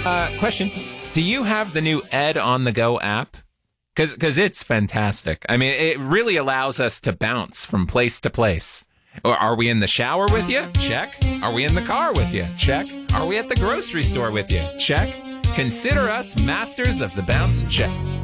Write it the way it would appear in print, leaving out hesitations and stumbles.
Question. Do you have the new Ed on the Go app? Because it's fantastic. I mean, it really allows us to bounce from place to place. Or are we in the shower with you? Check. Are we in the car with you? Check. Are we at the grocery store with you? Check. Consider us masters of the bounce check.